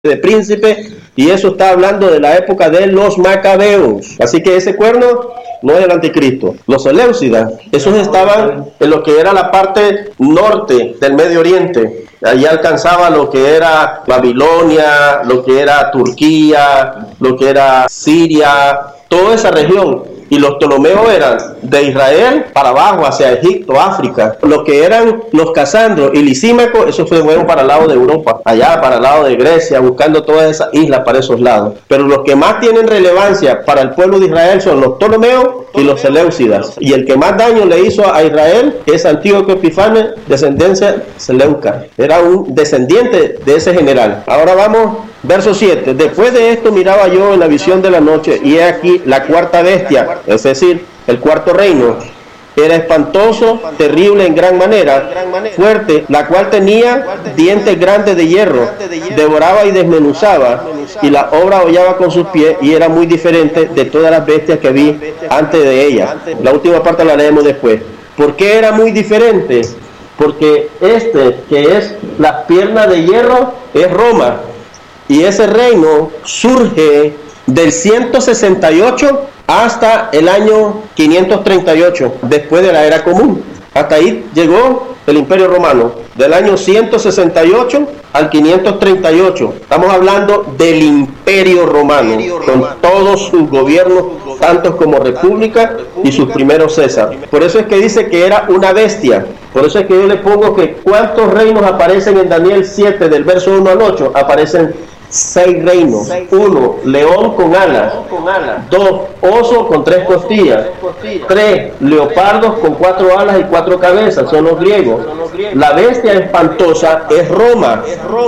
de príncipe, y eso está hablando de la época de los macabeos. Así que ese cuerno no es el anticristo. Los seleucidas, esos estaban en lo que era la parte norte del Medio Oriente. Allí alcanzaba lo que era Babilonia, lo que era Turquía, lo que era Siria, toda esa región. Y los Ptolomeos eran de Israel para abajo, hacia Egipto, África. Lo que eran los Casandros y Lisímaco, eso fue bueno para el lado de Europa, allá para el lado de Grecia, buscando todas esas islas para esos lados. Pero los que más tienen relevancia para el pueblo de Israel son los Ptolomeos y los seleucidas. Y el que más daño le hizo a Israel es Antíoco Epifanes, descendencia seleuca. Era un descendiente de ese general. Ahora vamos, verso 7. Después de esto miraba yo en la visión de la noche, y he aquí la cuarta bestia, es decir, el cuarto reino. Era espantoso, terrible en gran manera, fuerte, la cual tenía dientes grandes de hierro, devoraba y desmenuzaba, y la obra hollaba con sus pies, y era muy diferente de todas las bestias que vi antes de ella. La última parte la leemos después. ¿Por qué era muy diferente? Porque que es la pierna de hierro, es Roma, y ese reino surge del 168 hasta el año 538, después de la era común. Hasta ahí llegó el Imperio Romano, del año 168 al 538. Estamos hablando del Imperio Romano, con todos sus gobiernos, tantos como república y sus primeros César. Por eso es que dice que era una bestia. Por eso es que yo le pongo que ¿cuántos reinos aparecen en Daniel 7, del verso 1 al 8? Aparecen 6 reinos. 1, león con alas. 2, oso con 3 costillas. 3, leopardos con 4 alas y 4 cabezas, son los griegos. La bestia espantosa es Roma,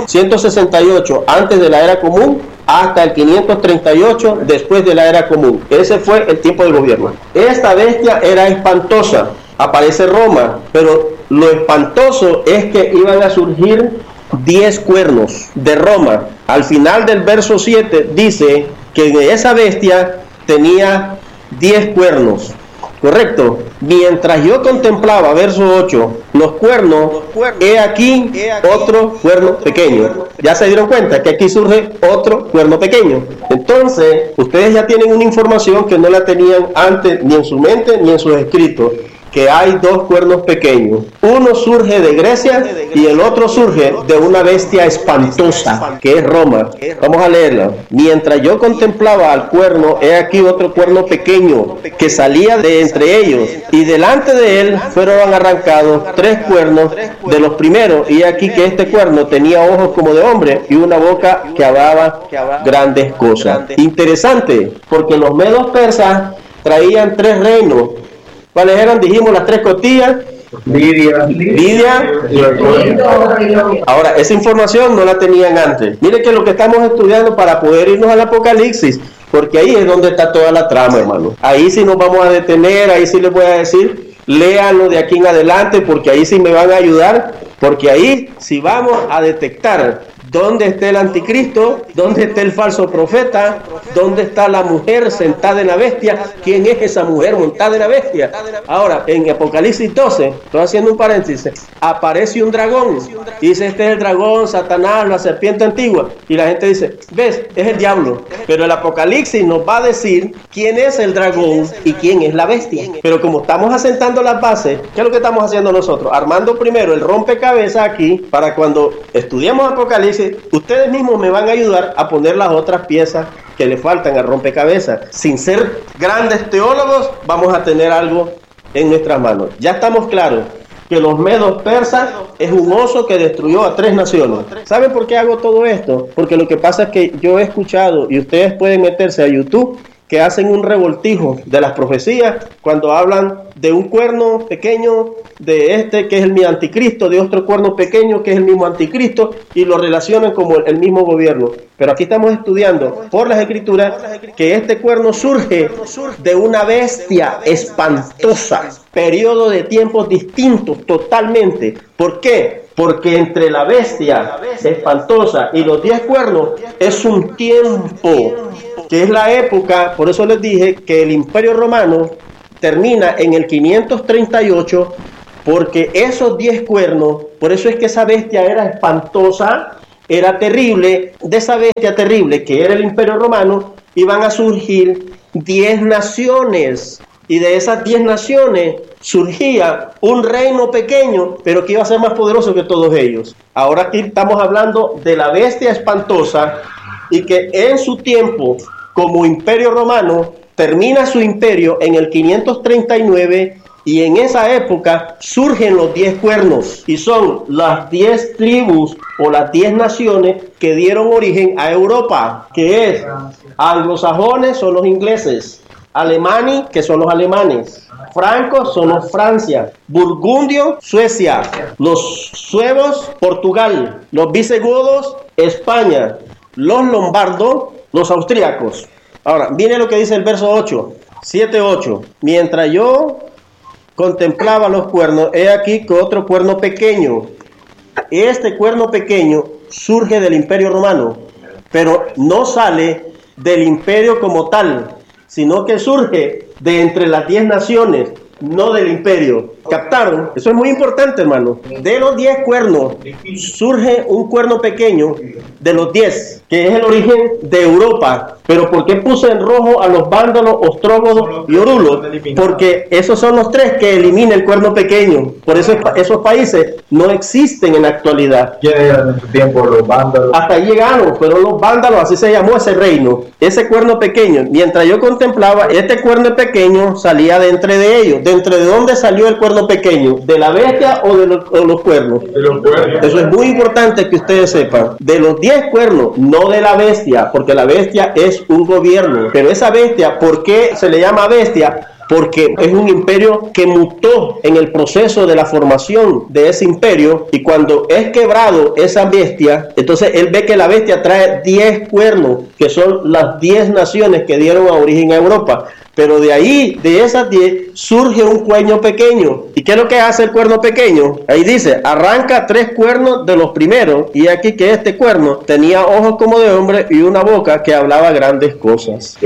168 antes de la era común hasta el 538 después de la era común. Ese fue el tiempo del gobierno. Esta bestia era espantosa, aparece Roma, pero lo espantoso es que iban a surgir 10 cuernos de Roma. Al final del verso 7 dice que esa bestia tenía 10 cuernos. Correcto. Mientras yo contemplaba, verso 8, los cuernos, he aquí otro cuerno pequeño. Ya se dieron cuenta que aquí surge otro cuerno pequeño. Entonces, ustedes ya tienen una información que no la tenían antes ni en su mente ni en sus escritos, que hay 2 cuernos pequeños. Uno surge de Grecia y el otro surge de una bestia espantosa, que es Roma. Vamos a leerla. Mientras yo contemplaba al cuerno, he aquí otro cuerno pequeño, que salía de entre ellos, y delante de él fueron arrancados 3 cuernos de los primeros, y aquí que este cuerno tenía ojos como de hombre, y una boca que hablaba grandes cosas. Interesante, porque los medos persas traían 3 reinos. ¿Cuáles eran? Dijimos las 3 costillas. Lidia. Ahora, esa información no la tenían antes. Mire que lo que estamos estudiando para poder irnos al Apocalipsis, porque ahí es donde está toda la trama, hermano. Ahí sí nos vamos a detener, ahí sí les voy a decir, léanlo de aquí en adelante, porque ahí sí me van a ayudar, porque ahí sí vamos a detectar dónde está el anticristo, dónde está el falso profeta, dónde está la mujer sentada en la bestia, quién es esa mujer montada en la bestia. Ahora, en Apocalipsis 12, estoy haciendo un paréntesis, aparece un dragón, dice este es el dragón, Satanás, la serpiente antigua, y la gente dice, ves, es el diablo, pero el Apocalipsis nos va a decir quién es el dragón y quién es la bestia. Pero como estamos asentando las bases, ¿qué es lo que estamos haciendo nosotros? Armando primero el rompecabezas aquí, para cuando estudiemos Apocalipsis, ustedes mismos me van a ayudar a poner las otras piezas que le faltan al rompecabezas. Sin ser grandes teólogos, vamos a tener algo en nuestras manos. Ya estamos claros que los medos persas es un oso que destruyó a 3 naciones. ¿Saben por qué hago todo esto? Porque lo que pasa es que yo he escuchado, y ustedes pueden meterse a YouTube, que hacen un revoltijo de las profecías cuando hablan de un cuerno pequeño de que es el mismo anticristo, de otro cuerno pequeño que es el mismo anticristo, y lo relacionan como el mismo gobierno. Pero aquí estamos estudiando por las escrituras que este cuerno surge de una bestia espantosa, periodo de tiempos distintos totalmente. ¿Por qué? Porque entre la bestia espantosa y los 10 cuernos es un tiempo, que es la época. Por eso les dije que el Imperio Romano termina en el 538, porque esos 10 cuernos, por eso es que esa bestia era espantosa, era terrible, de esa bestia terrible que era el Imperio Romano, iban a surgir 10 naciones. Y de esas 10 naciones surgía un reino pequeño, pero que iba a ser más poderoso que todos ellos. Ahora aquí estamos hablando de la bestia espantosa y que en su tiempo, como Imperio Romano, termina su imperio en el 539 y en esa época surgen los 10 cuernos y son las 10 tribus o las 10 naciones que dieron origen a Europa, que es anglosajones son los ingleses, alemani, que son los alemanes, francos son los Francia, burgundio, Suecia, los suevos, Portugal, los visigodos, España, los lombardos, los austríacos. Ahora, viene lo que dice el verso 8, 7-8. Mientras yo contemplaba los cuernos, he aquí que otro cuerno pequeño. Este cuerno pequeño surge del Imperio Romano, pero no sale del imperio como tal, sino que surge de entre las 10 naciones, no del imperio. ¿Captaron? Eso es muy importante, hermano. De los 10 cuernos surge un cuerno pequeño de los 10, que es el origen de Europa. Pero ¿por qué puse en rojo a los vándalos, ostrógodos y orulos? Porque esos son los 3 que elimina el cuerno pequeño. Por eso esos países no existen en la actualidad. ¿Quiénes eran en su tiempo los vándalos? Hasta ahí llegaron, fueron los vándalos, así se llamó ese reino. Ese cuerno pequeño, mientras yo contemplaba, este cuerno pequeño salía de entre de ellos. ¿De entre de dónde salió el cuerno pequeño? ¿De la bestia o de los cuernos? De los cuernos. Eso es muy importante que ustedes sepan. De los 10 cuernos, no de la bestia, porque la bestia es un gobierno. Pero esa bestia, ¿por qué se le llama bestia? Porque es un imperio que mutó en el proceso de la formación de ese imperio, y cuando es quebrado esa bestia, entonces él ve que la bestia trae 10 cuernos, que son las 10 naciones que dieron a origen a Europa. Pero de ahí, de esas 10, surge un cuerno pequeño. ¿Y qué es lo que hace el cuerno pequeño? Ahí dice, arranca 3 cuernos de los primeros, y aquí que este cuerno tenía ojos como de hombre y una boca que hablaba grandes cosas.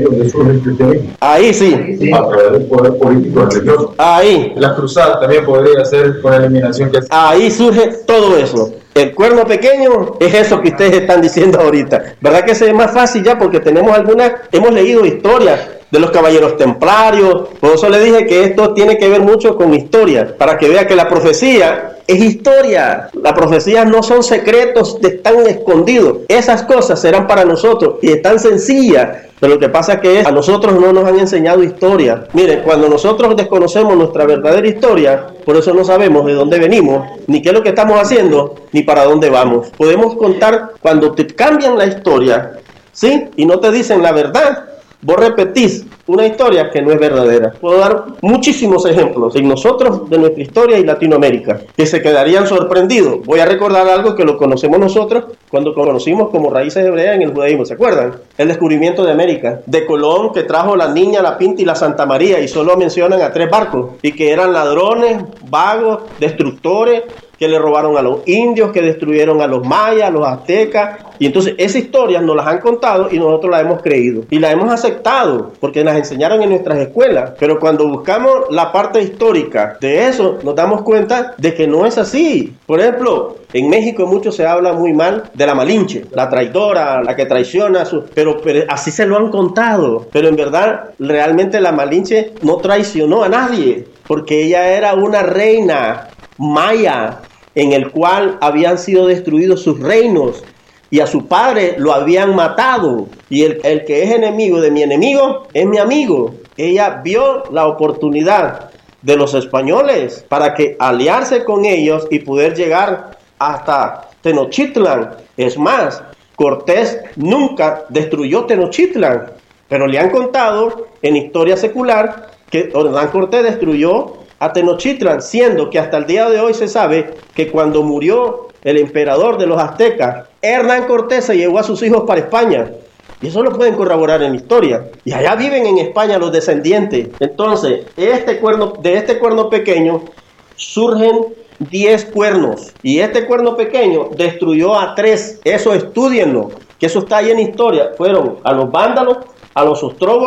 Ahí sí. A través del poder político religioso. Ahí. La cruzada también podría ser con la eliminación que hace. Ahí surge todo eso. El cuerno pequeño es eso que ustedes están diciendo ahorita. ¿Verdad que es más fácil ya? Porque tenemos hemos leído historias de los caballeros templarios. Por eso le dije que esto tiene que ver mucho con historia, para que vea que la profecía es historia. Las profecías no son secretos, están escondidos. Esas cosas serán para nosotros y es tan sencilla. Pero lo que pasa es que a nosotros no nos han enseñado historia. Miren, cuando nosotros desconocemos nuestra verdadera historia, por eso no sabemos de dónde venimos, ni qué es lo que estamos haciendo, ni para dónde vamos. Podemos contar cuando te cambian la historia, ¿sí? Y no te dicen la verdad. Vos repetís una historia que no es verdadera. Puedo dar muchísimos ejemplos en nosotros, de nuestra historia y Latinoamérica, que se quedarían sorprendidos. Voy a recordar algo que lo conocemos nosotros cuando conocimos como raíces hebreas en el judaísmo. ¿Se acuerdan? El descubrimiento de América. De Colón, que trajo la Niña, la Pinta y la Santa María, y solo mencionan a 3 barcos, y que eran ladrones, vagos, destructores, que le robaron a los indios, que destruyeron a los mayas, a los aztecas. Y entonces esas historias nos las han contado y nosotros las hemos creído. Y las hemos aceptado porque las enseñaron en nuestras escuelas. Pero cuando buscamos la parte histórica de eso, nos damos cuenta de que no es así. Por ejemplo, en México mucho se habla muy mal de la Malinche, la traidora, la que traiciona. Pero así se lo han contado. Pero en verdad, realmente la Malinche no traicionó a nadie, porque ella era una reina maya en el cual habían sido destruidos sus reinos y a su padre lo habían matado, y el que es enemigo de mi enemigo es mi amigo. Ella vio la oportunidad de los españoles para que aliarse con ellos y poder llegar hasta Tenochtitlan. Es más, Cortés nunca destruyó Tenochtitlan, pero le han contado en historia secular que Hernán Cortés destruyó a Tenochtitlan, siendo que hasta el día de hoy se sabe que cuando murió el emperador de los aztecas, Hernán Cortés se llevó a sus hijos para España. Y eso lo pueden corroborar en la historia. Y allá viven en España los descendientes. Entonces, de este cuerno pequeño surgen 10 cuernos. Y este cuerno pequeño destruyó a 3. Eso estúdienlo, que eso está ahí en historia. Fueron a los vándalos, a los ostrógonos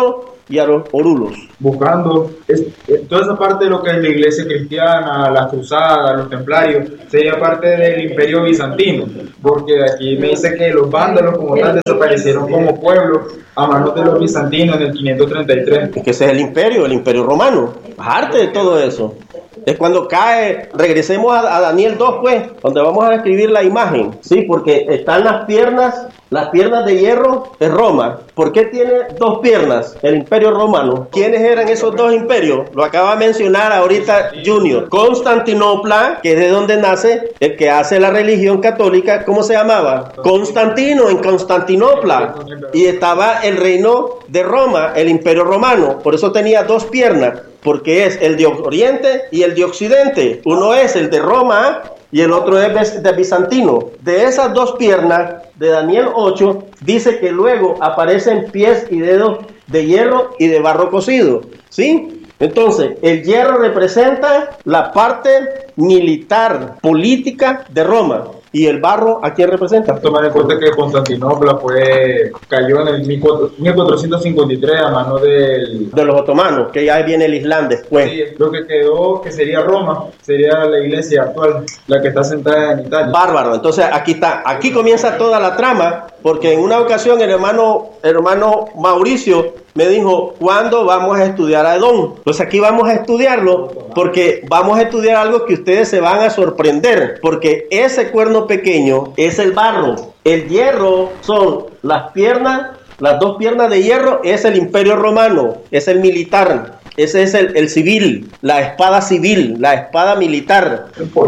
y Orulos. Buscando toda esa parte de lo que es la iglesia cristiana, las cruzadas, los templarios, sería parte del imperio bizantino, porque aquí me dice que los vándalos como tal desaparecieron como pueblo a manos de los bizantinos en el 533. Es que ese es el imperio romano, aparte de todo eso. Es cuando cae, regresemos a Daniel 2, pues, donde vamos a describir la imagen, ¿sí? Porque están las piernas de hierro es Roma. ¿Por qué tiene dos piernas el imperio romano? ¿Quiénes eran esos dos imperios? Lo acaba de mencionar ahorita Junior. Constantinopla, que es de donde nace el que hace la religión católica, ¿cómo se llamaba? Constantino, en Constantinopla. Y estaba el reino de Roma, el imperio romano. Por eso tenía dos piernas, porque es el de Oriente y el de Occidente. Uno es el de Roma y el otro es de Bizantino. De esas dos piernas de Daniel 8, dice que luego aparecen pies y dedos de hierro y de barro cocido, ¿sí? Entonces, el hierro representa la parte militar, política de Roma. ¿Y el barro a quién representa? Tomar en cuenta que Constantinopla cayó en el 1453 a mano de los otomanos, que ya viene el Islam después. Sí, lo que quedó, que sería Roma, sería la iglesia actual, la que está sentada en Italia. Bárbaro, entonces aquí comienza toda la trama, porque en una ocasión el hermano Mauricio me dijo, ¿cuándo vamos a estudiar a Edom? Pues aquí vamos a estudiarlo, porque vamos a estudiar algo que ustedes se van a sorprender, porque ese cuerno pequeño es el barro. El hierro son las dos piernas de hierro, es el imperio romano, es el militar. Ese es el civil, la espada civil, la espada militar,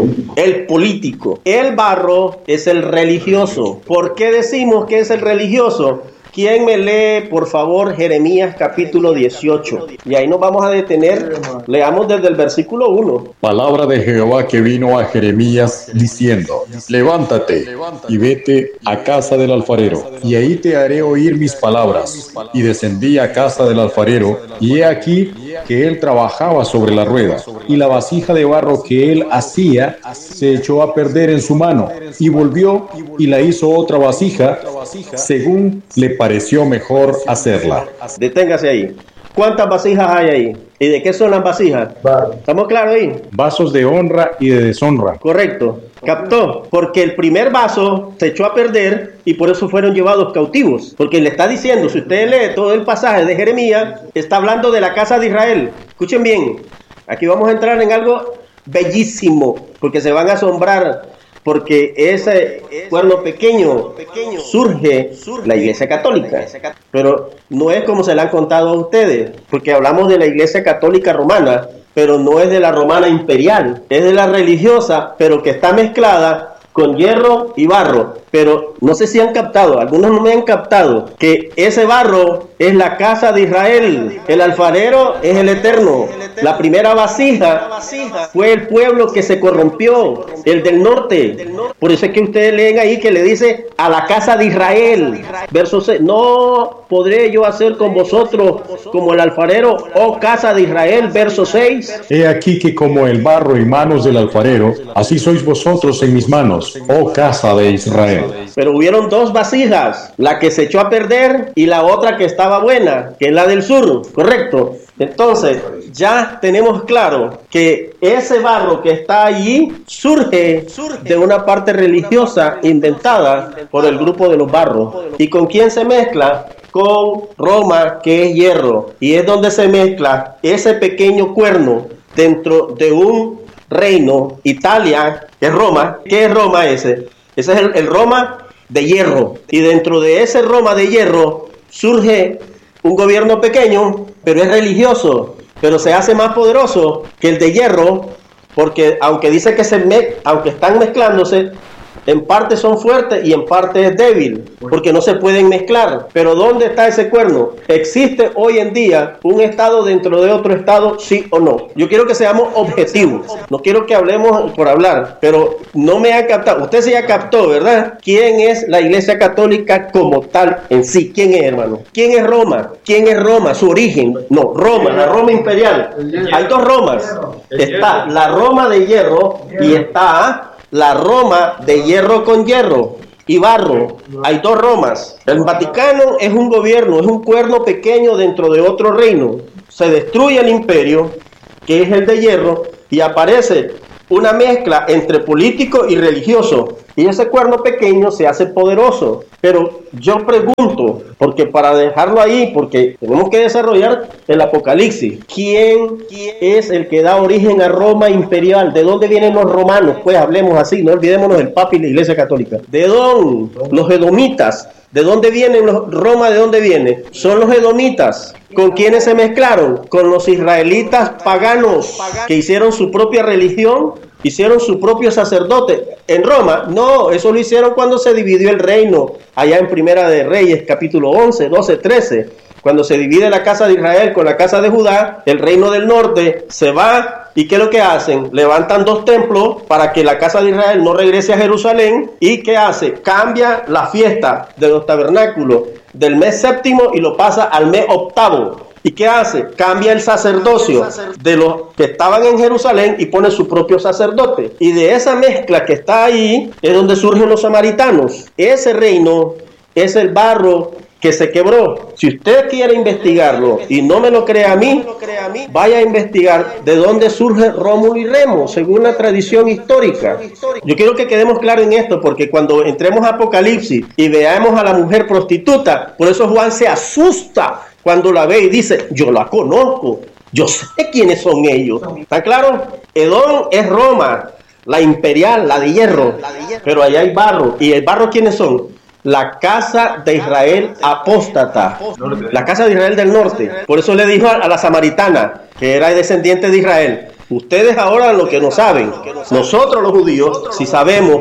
el político. El barro es el religioso. ¿Por qué decimos que es el religioso? ¿Quién me lee, por favor, Jeremías capítulo 18? Y ahí nos vamos a detener. Leamos desde el versículo 1. Palabra de Jehová que vino a Jeremías diciendo: levántate y vete a casa del alfarero, y ahí te haré oír mis palabras. Y descendí a casa del alfarero, y he aquí que él trabajaba sobre la rueda, y la vasija de barro que él hacía se echó a perder en su mano, y volvió y la hizo otra vasija, según le pareció mejor hacerla. Deténgase ahí. ¿Cuántas vasijas hay ahí? ¿Y de qué son las vasijas? ¿Estamos claros ahí? Vasos de honra y de deshonra. Correcto. Captó. Porque el primer vaso se echó a perder y por eso fueron llevados cautivos. Porque le está diciendo, si usted lee todo el pasaje de Jeremías, está hablando de la casa de Israel. Escuchen bien. Aquí vamos a entrar en algo bellísimo, porque se van a asombrar. Porque ese cuerno pequeño surge la Iglesia Católica, pero no es como se la han contado a ustedes, porque hablamos de la Iglesia Católica Romana, pero no es de la romana imperial, es de la religiosa, pero que está mezclada con hierro y barro. Pero no sé si han captado, algunos no me han captado, que ese barro es la casa de Israel, el alfarero es el Eterno. La primera vasija fue el pueblo que se corrompió, el del norte. Por eso es que ustedes leen ahí que le dice a la casa de Israel, verso 6, no podré yo hacer con vosotros como el alfarero, oh casa de Israel, verso 6. He aquí que como el barro en manos del alfarero, así sois vosotros en mis manos, oh casa de Israel. Pero hubieron dos vasijas, la que se echó a perder y la otra que estaba buena, que es la del sur, ¿correcto? Entonces, ya tenemos claro que ese barro que está allí surge de una parte religiosa inventada por el grupo de los barros. ¿Y con quién se mezcla? Con Roma, que es hierro. Y es donde se mezcla ese pequeño cuerno dentro de un reino, Italia, que es Roma. ¿Qué es Roma ese? Ese es el Roma de hierro. Y dentro de ese Roma de hierro surge un gobierno pequeño, pero es religioso, pero se hace más poderoso que el de hierro, porque aunque dice que aunque están mezclándose, en parte son fuertes y en parte es débil, porque no se pueden mezclar. Pero ¿dónde está ese cuerno? ¿Existe hoy en día un estado dentro de otro estado, sí o no? Yo quiero que seamos objetivos, no quiero que hablemos por hablar, pero no me ha captado. Usted se ya captó, ¿verdad? ¿Quién es la Iglesia Católica como tal en sí? ¿Quién es, hermano? ¿Quién es Roma? ¿Quién es Roma? Su origen. No, Roma, la Roma imperial. Hay dos Romas. Está la Roma de hierro y está la Roma de hierro con hierro. y barro. Hay dos Romas. El Vaticano es un gobierno, es un cuerno pequeño dentro de otro reino. Se destruye el imperio, que es el de hierro, y aparece una mezcla entre político y religioso. Y ese cuerno pequeño se hace poderoso. Pero yo pregunto, porque para dejarlo ahí, porque tenemos que desarrollar el Apocalipsis. ¿Quién es el que da origen a Roma imperial? ¿De dónde vienen los romanos? Pues hablemos así, no olvidémonos del Papa y la Iglesia Católica. ¿De dónde? Los edomitas. ¿De dónde vienen Roma? ¿De dónde viene? Son los edomitas. ¿Con quiénes se mezclaron? Con los israelitas paganos, que hicieron su propia religión, hicieron su propio sacerdote. En Roma, no, eso lo hicieron cuando se dividió el reino, allá en Primera de Reyes, capítulo 11, 12, 13. Cuando se divide la casa de Israel con la casa de Judá, el reino del norte se va. ¿Y qué es lo que hacen? Levantan dos templos para que la casa de Israel no regrese a Jerusalén. ¿Y qué hace? Cambia la fiesta de los tabernáculos del mes séptimo y lo pasa al mes octavo. ¿Y qué hace? Cambia el sacerdocio de los que estaban en Jerusalén y pone su propio sacerdote. Y de esa mezcla que está ahí es donde surgen los samaritanos. Ese reino es el barro que se quebró. Si usted quiere investigarlo y no me lo cree a mí, vaya a investigar de dónde surge Rómulo y Remo, según la tradición histórica. Yo quiero que quedemos claros en esto, porque cuando entremos a Apocalipsis y veamos a la mujer prostituta, por eso Juan se asusta cuando la ve y dice, yo la conozco, yo sé quiénes son ellos. ¿Está claro? Edom es Roma, la imperial, la de hierro, pero allá hay barro. ¿Y el barro quiénes son? La casa de Israel apóstata, la casa de Israel del norte. Por eso le dijo a la samaritana, que era descendiente de Israel, ustedes ahora lo que no saben, nosotros los judíos sí sabemos,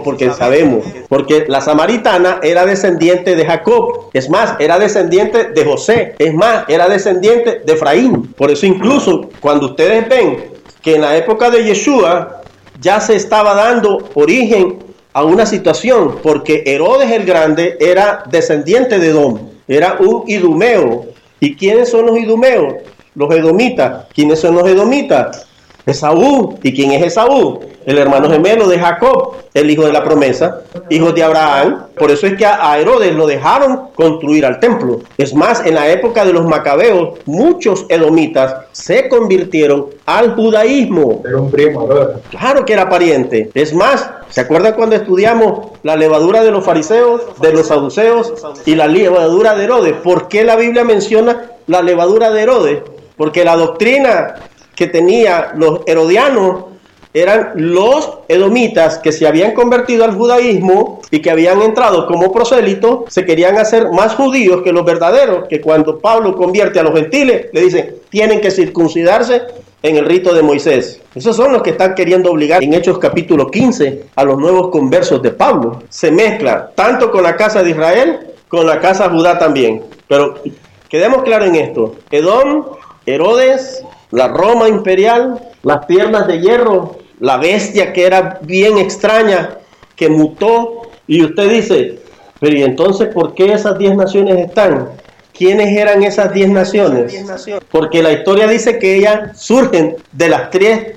porque la samaritana era descendiente de Jacob, es más, era descendiente de José, es más, era descendiente de Efraín. Por eso incluso cuando ustedes ven que en la época de Yeshua ya se estaba dando origen a una situación, porque Herodes el Grande era descendiente de Edom, era un idumeo. ¿Y quiénes son los idumeos? Los edomitas. ¿Quiénes son los edomitas? Esaú. ¿Y quién es Esaú? El hermano gemelo de Jacob, el hijo de la promesa, hijo de Abraham. Por eso es que a Herodes lo dejaron construir al templo. Es más, en la época de los macabeos, muchos edomitas se convirtieron al judaísmo. Era un primo, ¿verdad? Claro que era pariente. Es más, ¿se acuerdan cuando estudiamos la levadura de los fariseos, de los saduceos y la levadura de Herodes? ¿Por qué la Biblia menciona la levadura de Herodes? Porque la doctrina que tenía los herodianos eran los edomitas que se habían convertido al judaísmo y que habían entrado como prosélitos, se querían hacer más judíos que los verdaderos, que cuando Pablo convierte a los gentiles, le dicen, tienen que circuncidarse en el rito de Moisés. Esos son los que están queriendo obligar en Hechos capítulo 15 a los nuevos conversos de Pablo. Se mezcla tanto con la casa de Israel, con la casa de Judá también. Pero quedemos claros en esto. Edom, Herodes, la Roma imperial, las piernas de hierro, la bestia que era bien extraña, que mutó. Y usted dice, pero ¿y entonces por qué esas 10 naciones están? ¿Quiénes eran esas 10 naciones? Porque la historia dice que ellas surgen de las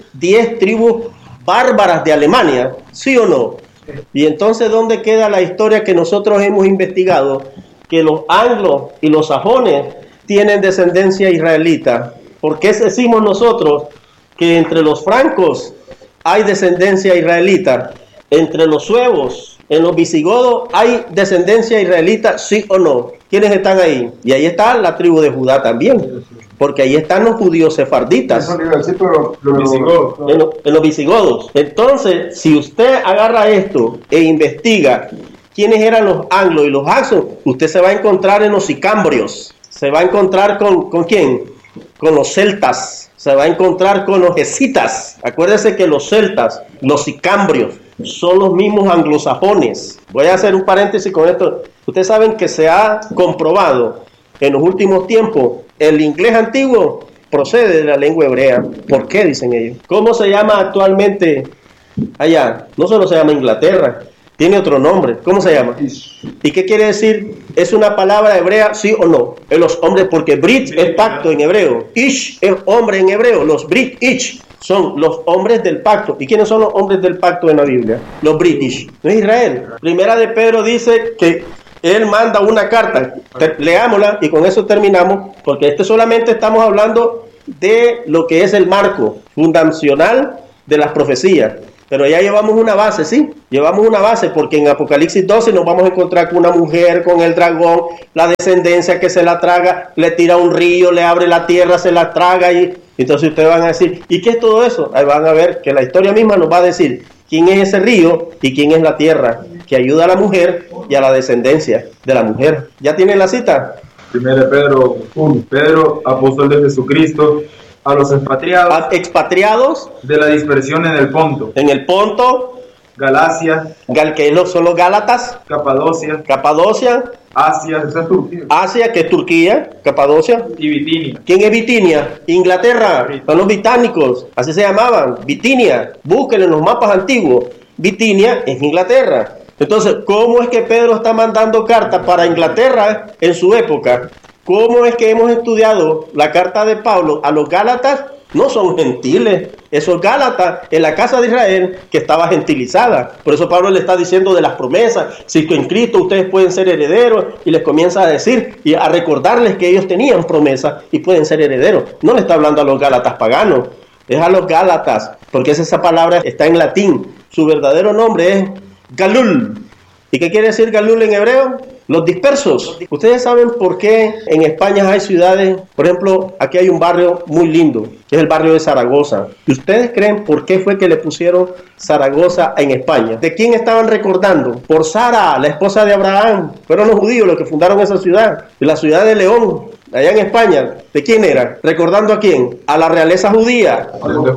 10 tribus bárbaras de Alemania, ¿sí o no? Y entonces, ¿dónde queda la historia que nosotros hemos investigado? Que los anglos y los sajones tienen descendencia israelita. ¿Por qué decimos nosotros que entre los francos hay descendencia israelita? Entre los suevos, en los visigodos, ¿hay descendencia israelita, sí o no? ¿Quiénes están ahí? Y ahí está la tribu de Judá también, porque ahí están los judíos sefarditas, en los visigodos. Entonces, si usted agarra esto e investiga quiénes eran los anglos y los saxos, usted se va a encontrar en los sicambrios, se va a encontrar ¿con quién? Con los celtas, se va a encontrar con los escitas. Acuérdese que los celtas, los sicambrios, son los mismos anglosajones. Voy a hacer un paréntesis con esto. Ustedes saben que se ha comprobado en los últimos tiempos, el inglés antiguo procede de la lengua hebrea. ¿Por qué? Dicen ellos. ¿Cómo se llama actualmente allá? No solo se llama Inglaterra, tiene otro nombre. ¿Cómo se llama? ¿Y qué quiere decir? ¿Es una palabra hebrea, sí o no? En los hombres, porque Brit es pacto en hebreo. Ish es hombre en hebreo. Los Brit, Ish. son los hombres del pacto. ¿Y quiénes son los hombres del pacto en la Biblia? Los British, no es Israel. Primera de Pedro dice que él manda una carta, leámosla y con eso terminamos, porque solamente estamos hablando de lo que es el marco fundacional de las profecías. Pero ya llevamos una base, ¿sí? Llevamos una base porque en Apocalipsis 12 nos vamos a encontrar con una mujer, con el dragón, la descendencia que se la traga, le tira un río, le abre la tierra, se la traga y entonces ustedes van a decir, ¿y qué es todo eso? Ahí van a ver que la historia misma nos va a decir quién es ese río y quién es la tierra que ayuda a la mujer y a la descendencia de la mujer. ¿Ya tienen la cita? 1 Pedro 1. Pedro, apóstol de Jesucristo, a los expatriados de la dispersión en el Ponto, Galacia, que son los Gálatas, Capadocia, Asia, que es Turquía, Capadocia, y Bitinia. ¿Quién es Bitinia? Inglaterra, son los británicos, así se llamaban, Bitinia. Búsquenlo en los mapas antiguos. Bitinia es Inglaterra. Entonces, ¿cómo es que Pedro está mandando cartas para Inglaterra en su época? ¿Cómo es que hemos estudiado la carta de Pablo a los Gálatas? No son gentiles, esos Gálatas en la casa de Israel que estaba gentilizada. Por eso Pablo le está diciendo de las promesas, si en Cristo ustedes pueden ser herederos, y les comienza a decir y a recordarles que ellos tenían promesas y pueden ser herederos. No le está hablando a los Gálatas paganos, es a los Gálatas, porque esa palabra está en latín. Su verdadero nombre es Galul. ¿Y qué quiere decir Galul en hebreo? Los dispersos. Ustedes saben por qué en España hay ciudades, por ejemplo, aquí hay un barrio muy lindo, que es el barrio de Zaragoza. ¿Y ustedes creen por qué fue que le pusieron Zaragoza en España? ¿De quién estaban recordando? Por Sara, la esposa de Abraham. Fueron los judíos los que fundaron esa ciudad. Y la ciudad de León, allá en España, ¿de quién era? ¿Recordando a quién? A la realeza judía,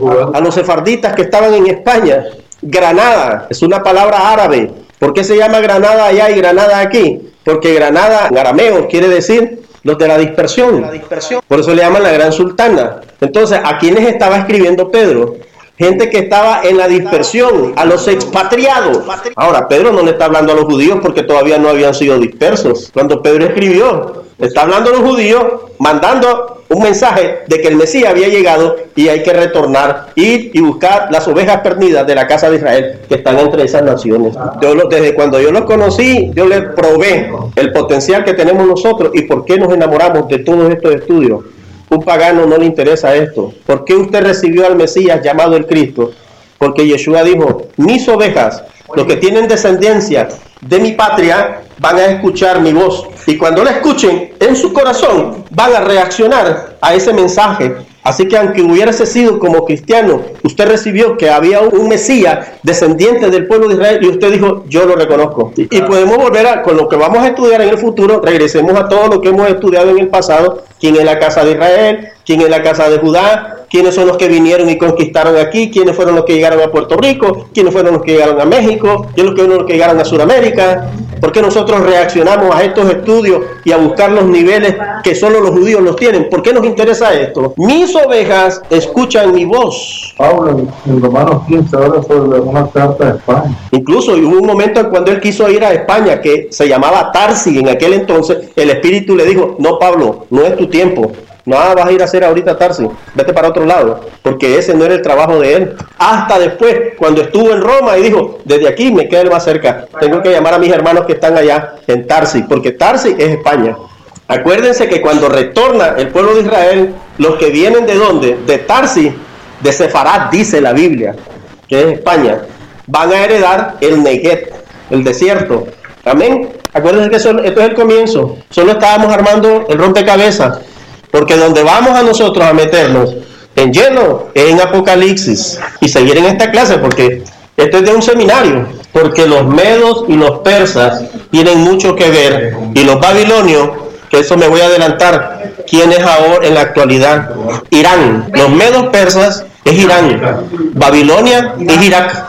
a los sefarditas que estaban en España. Granada, es una palabra árabe. ¿Por qué se llama Granada allá y Granada aquí? Porque Granada, en arameo, quiere decir los de la dispersión. Por eso le llaman la Gran Sultana. Entonces, ¿a quiénes estaba escribiendo Pedro? Gente que estaba en la dispersión, a los expatriados. Ahora, Pedro no le está hablando a los judíos porque todavía no habían sido dispersos. Cuando Pedro escribió, le está hablando a los judíos, mandando un mensaje de que el Mesías había llegado y hay que retornar, ir y buscar las ovejas perdidas de la casa de Israel que están entre esas naciones. Desde cuando yo los conocí, yo les probé el potencial que tenemos nosotros y por qué nos enamoramos de todos estos estudios. Un pagano no le interesa esto. ¿Por qué usted recibió al Mesías llamado el Cristo? Porque Yeshua dijo, mis ovejas, los que tienen descendencia de mi patria, van a escuchar mi voz. Y cuando la escuchen en su corazón, van a reaccionar a ese mensaje. Así que aunque hubiese sido como cristiano, usted recibió que había un Mesías descendiente del pueblo de Israel y usted dijo, yo lo reconozco. Y podemos volver con lo que vamos a estudiar en el futuro, regresemos a todo lo que hemos estudiado en el pasado, quién es la casa de Israel, quién es la casa de Judá, quiénes son los que vinieron y conquistaron aquí, quiénes fueron los que llegaron a Puerto Rico, quiénes fueron los que llegaron a México, quiénes fueron los que llegaron a Sudamérica. ¿Por qué nosotros reaccionamos a estos estudios y a buscar los niveles que solo los judíos los tienen? ¿Por qué nos interesa esto? Mis ovejas escuchan mi voz. Pablo, en Romanos 15 habla sobre una carta de España. Incluso hubo un momento en cuando él quiso ir a España, que se llamaba Tarsi en aquel entonces, el Espíritu le dijo, no Pablo, no es tu tiempo. No vas a ir a hacer ahorita Tarsi, vete para otro lado, porque ese no era el trabajo de él. Hasta después, cuando estuvo en Roma y dijo, desde aquí me queda más cerca, tengo que llamar a mis hermanos que están allá en Tarsi, porque Tarsi es España. Acuérdense que cuando retorna el pueblo de Israel, los que vienen de ¿dónde? De Tarsi, de Sefarat, dice la Biblia, que es España, van a heredar el Negev, el desierto. Amén. Acuérdense que esto es el comienzo, solo estábamos armando el rompecabezas. Porque donde vamos a nosotros a meternos en lleno es en Apocalipsis y seguir en esta clase, porque esto es de un seminario, porque los medos y los persas tienen mucho que ver, y los babilonios, que eso me voy a adelantar, ¿quién es ahora en la actualidad? Irán. Los medos persas es Irán, Babilonia es Irak.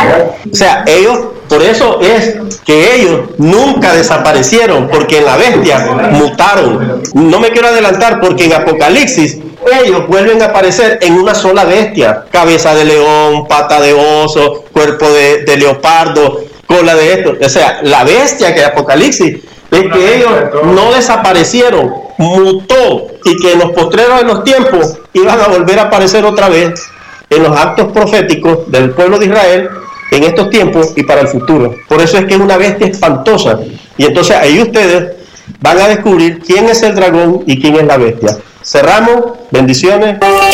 O sea, ellos, por eso es que ellos nunca desaparecieron, porque en la bestia mutaron. No me quiero adelantar porque en Apocalipsis ellos vuelven a aparecer en una sola bestia: cabeza de león, pata de oso, cuerpo de leopardo, cola de esto. O sea, la bestia que Apocalipsis es que ellos no desaparecieron, mutó, y que en los postreros de los tiempos iban a volver a aparecer otra vez. en los actos proféticos del pueblo de Israel en estos tiempos y para el futuro. Por eso es que es una bestia espantosa. Y entonces ahí ustedes van a descubrir quién es el dragón y quién es la bestia. Cerramos. Bendiciones.